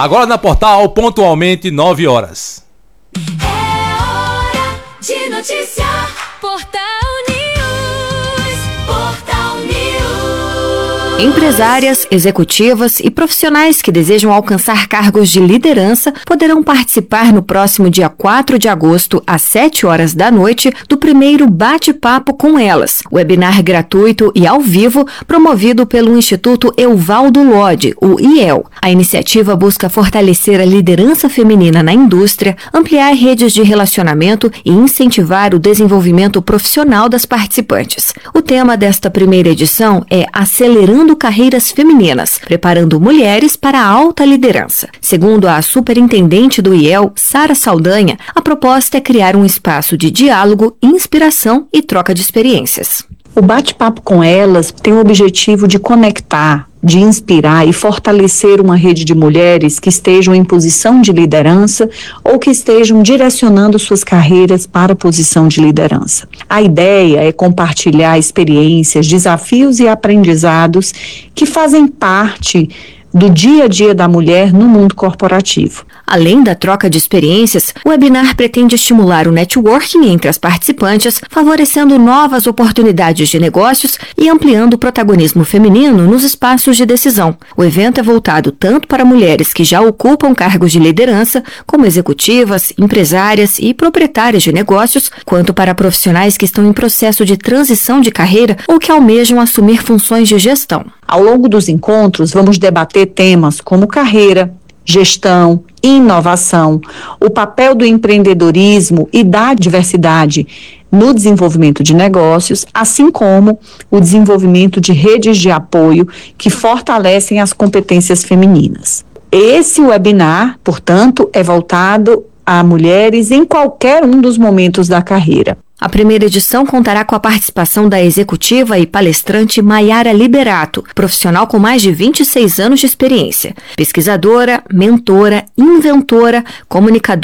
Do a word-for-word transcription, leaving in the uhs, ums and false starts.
Agora na Portal, pontualmente nove horas. É hora de noticiar. Portal News. Portal News. Empresárias, executivas e profissionais que desejam alcançar cargos de liderança poderão participar no próximo dia quatro de agosto, às sete horas da noite, do primeiro Bate-Papo com Elas, webinar gratuito e ao vivo promovido pelo Instituto Evaldo Lodge, o I E L. A iniciativa busca fortalecer a liderança feminina na indústria, ampliar redes de relacionamento e incentivar o desenvolvimento profissional das participantes. O tema desta primeira edição é Acelerando Carreiras Femininas, preparando mulheres para a alta liderança. Segundo a superintendente do I E L, Sara Saldanha, a proposta é criar um espaço de diálogo, inspiração e troca de experiências. O Bate-Papo com Elas tem o objetivo de conectar, de inspirar e fortalecer uma rede de mulheres que estejam em posição de liderança ou que estejam direcionando suas carreiras para a posição de liderança. A ideia é compartilhar experiências, desafios e aprendizados que fazem parte do dia a dia da mulher no mundo corporativo. Além da troca de experiências, o webinar pretende estimular o networking entre as participantes, favorecendo novas oportunidades de negócios e ampliando o protagonismo feminino nos espaços de decisão. O evento é voltado tanto para mulheres que já ocupam cargos de liderança, como executivas, empresárias e proprietárias de negócios, quanto para profissionais que estão em processo de transição de carreira ou que almejam assumir funções de gestão. Ao longo dos encontros, vamos debater temas como carreira, gestão, inovação, o papel do empreendedorismo e da diversidade no desenvolvimento de negócios, assim como o desenvolvimento de redes de apoio que fortalecem as competências femininas. Esse webinar, portanto, é voltado a mulheres em qualquer um dos momentos da carreira. A primeira edição contará com a participação da executiva e palestrante Maiara Liberato, profissional com mais de vinte e seis anos de experiência, pesquisadora, mentora, inventora, comunicadora,